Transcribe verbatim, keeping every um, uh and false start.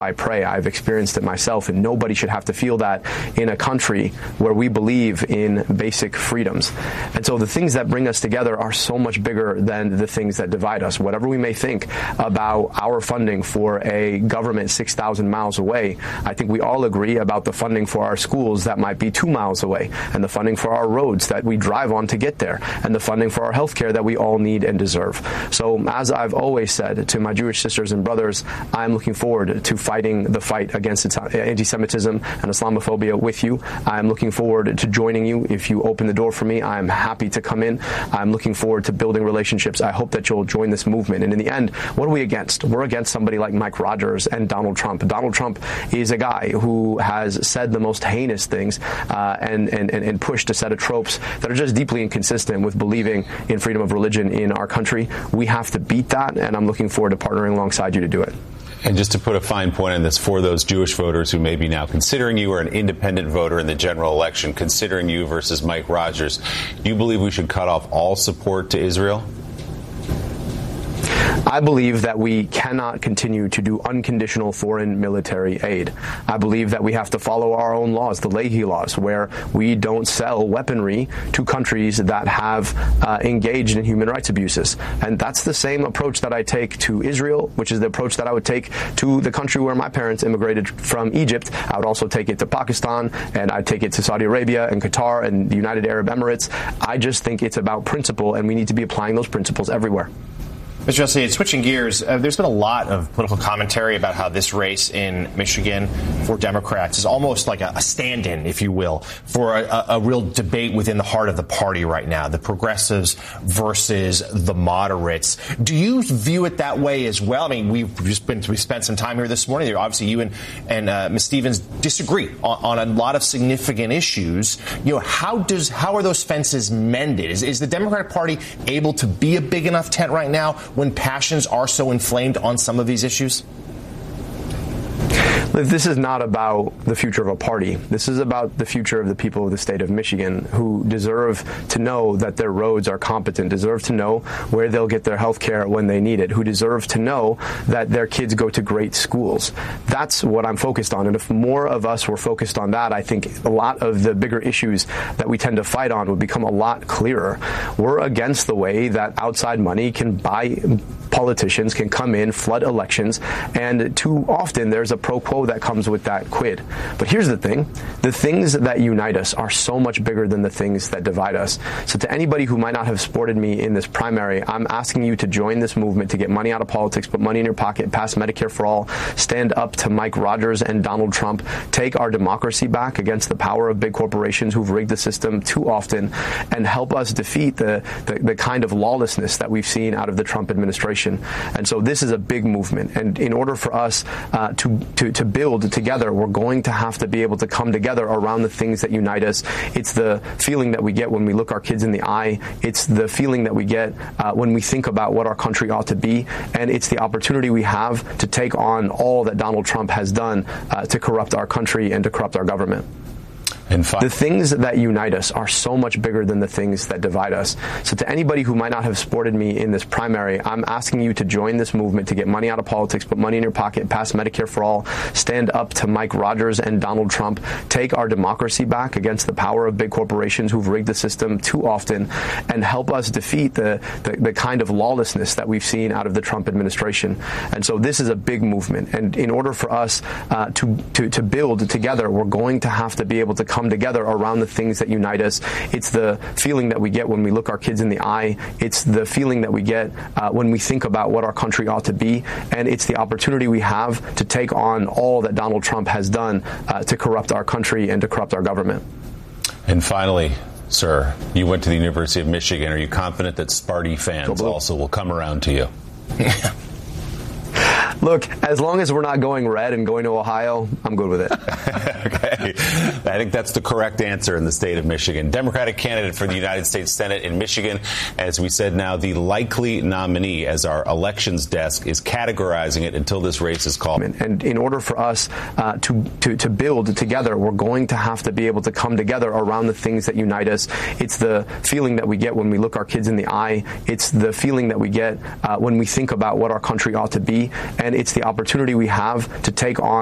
I pray. I've experienced it myself, and nobody should have to feel that in a country where we believe in basic freedoms. And so the things that bring us together are so much bigger than the things that divide us. Whatever we may think about our funding for a government six thousand miles away, I think we all agree about the funding for our schools that might be two miles away, and the funding for our roads that we drive on to get there, and the funding for our health care that we all need and deserve. So as I've always said to my Jewish sisters and brothers, I'm looking forward to fighting the fight against anti-Semitism and Islamophobia with you. I'm looking forward to joining you. If you open the door for me, I'm happy to come in. I'm looking forward to building relationships. I hope that you'll join this movement. And in the end, what are we against? We're against somebody like Mike Rogers and Donald Trump. Donald Trump is a guy who has said the most heinous things uh, and, and, and pushed a set of tropes that are just deeply inconsistent with believing in freedom of religion in our country. We have to beat that, and I'm looking forward to partnering alongside you to do it. And just to put a fine point on this, for those Jewish voters who may be now considering you or an independent voter in the general election, considering you versus Mike Rogers, do you believe we should cut off all support to Israel? I believe that we cannot continue to do unconditional foreign military aid. I believe that we have to follow our own laws, the Leahy laws, where we don't sell weaponry to countries that have uh, engaged in human rights abuses. And that's the same approach that I take to Israel, which is the approach that I would take to the country where my parents immigrated from, Egypt. I would also take it to Pakistan, and I'd take it to Saudi Arabia and Qatar and the United Arab Emirates. I just think it's about principle, and we need to be applying those principles everywhere. Mister Jesse, switching gears, uh, there's been a lot of political commentary about how this race in Michigan for Democrats is almost like a, a stand-in, if you will, for a, a real debate within the heart of the party right now, the progressives versus the moderates. Do you view it that way as well? I mean, we've just been we spent some time here this morning. Obviously, you and, and uh, Miz Stevens disagree on, on a lot of significant issues. You know, how does how are those fences mended? Is, is the Democratic Party able to be a big enough tent right now when passions are so inflamed on some of these issues? This is not about the future of a party. This is about the future of the people of the state of Michigan, who deserve to know that their roads are competent, deserve to know where they'll get their health care when they need it, who deserve to know that their kids go to great schools. That's what I'm focused on. And if more of us were focused on that, I think a lot of the bigger issues that we tend to fight on would become a lot clearer. We're against the way that outside money can buy politicians, can come in, flood elections, and too often there's a pro quo that comes with that quid. But here's the thing. The things that unite us are so much bigger than the things that divide us. So to anybody who might not have supported me in this primary, I'm asking you to join this movement to get money out of politics, put money in your pocket, pass Medicare for all, stand up to Mike Rogers and Donald Trump, take our democracy back against the power of big corporations who've rigged the system too often, and help us defeat the, the, the kind of lawlessness that we've seen out of the Trump administration. And so this is a big movement. And in order for us uh, to, to, to build together, we're going to have to be able to come together around the things that unite us. It's the feeling that we get when we look our kids in the eye. It's the feeling that we get uh, when we think about what our country ought to be. And it's the opportunity we have to take on all that Donald Trump has done uh, to corrupt our country and to corrupt our government. And the things that unite us are so much bigger than the things that divide us. So to anybody who might not have supported me in this primary, I'm asking you to join this movement to get money out of politics, put money in your pocket, pass Medicare for all, stand up to Mike Rogers and Donald Trump, take our democracy back against the power of big corporations who've rigged the system too often, and help us defeat the, the, the kind of lawlessness that we've seen out of the Trump administration. And so this is a big movement. And in order for us uh, to, to, to build together, we're going to have to be able to come together around the things that unite us. It's the feeling that we get when we look our kids in the eye. It's the feeling that we get uh, when we think about what our country ought to be. And it's the opportunity we have to take on all that Donald Trump has done uh, to corrupt our country and to corrupt our government. And finally, sir, you went to the University of Michigan. Are you confident that Sparty fans also will come around to you? Look, as long as we're not going red and going to Ohio, I'm good with it. Okay. I think that's the correct answer in the state of Michigan. Democratic candidate for the United States Senate in Michigan. As we said, now the likely nominee, as our elections desk is categorizing it until this race is called. And in order for us uh, to, to, to build together, we're going to have to be able to come together around the things that unite us. It's the feeling that we get when we look our kids in the eye. It's the feeling that we get uh, when we think about what our country ought to be. And and it's the opportunity we have to take on